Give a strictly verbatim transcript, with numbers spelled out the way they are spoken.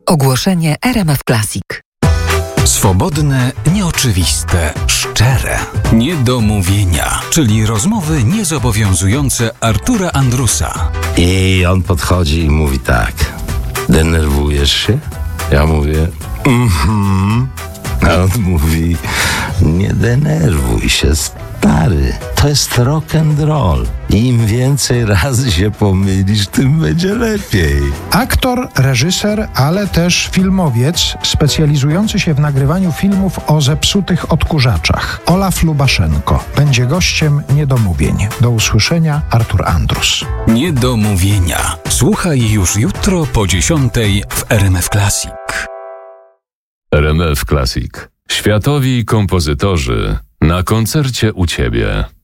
Ogłoszenie R M F Classic. Swobodne, nieoczywiste, szczere. Niedomówienia, czyli rozmowy niezobowiązujące Artura Andrusa. I on podchodzi i mówi tak: denerwujesz się? Ja mówię mhm. A on mówi: nie denerwuj się, stary. To jest rock and roll. Im więcej razy się pomylisz, tym będzie lepiej. Aktor, reżyser, ale też filmowiec specjalizujący się w nagrywaniu filmów o zepsutych odkurzaczach. Olaf Lubaszenko będzie gościem Niedomówień. Do usłyszenia, Artur Andrus. Niedomówienia. Słuchaj już jutro po dziesiątej w R M F Classic. R M F Classic. Światowi kompozytorzy na koncercie u Ciebie.